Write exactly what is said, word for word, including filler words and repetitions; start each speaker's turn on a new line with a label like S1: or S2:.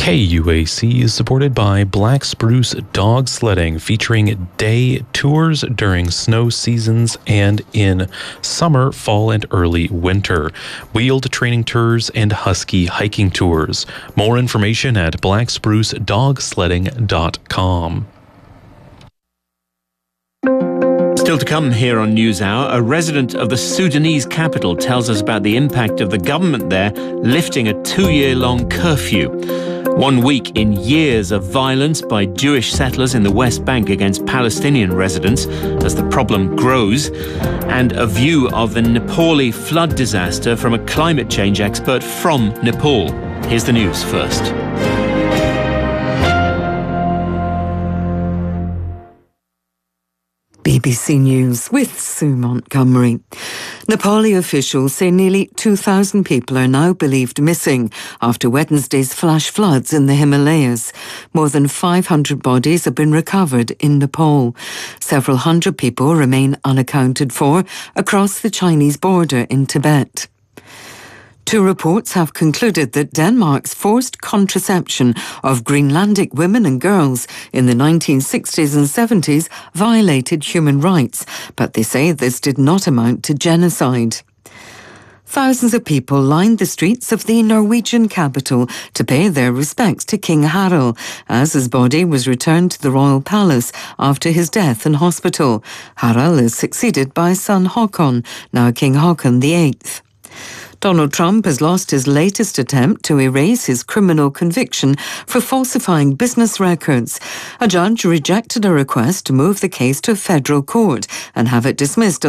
S1: K U A C is supported by Black Spruce Dog Sledding, featuring day tours during snow seasons and in summer, fall, and early winter. Wheeled training tours and husky hiking tours. More information at black spruce dog sledding dot com.
S2: Still to come here on NewsHour, a resident of the Sudanese capital tells us about the impact of the government there lifting a two-year-long curfew. One week in years of violence by Jewish settlers in the West Bank against Palestinian residents as the problem grows, and a view of the Nepali flood disaster from a climate change expert from Nepal. Here's the news first.
S3: B B C News with Sue Montgomery. Nepali officials say nearly two thousand people are now believed missing after Wednesday's flash floods in the Himalayas. More than five hundred bodies have been recovered in Nepal. Several hundred people remain unaccounted for across the Chinese border in Tibet. Two reports have concluded that Denmark's forced contraception of Greenlandic women and girls in the nineteen sixties and seventies violated human rights, but they say this did not amount to genocide. Thousands of people lined the streets of the Norwegian capital to pay their respects to King Harald, as his body was returned to the royal palace after his death in hospital. Harald is succeeded by son Håkon, now King Håkon the eighth. Donald Trump has lost his latest attempt to erase his criminal conviction for falsifying business records. A judge rejected a request to move the case to a federal court and have it dismissed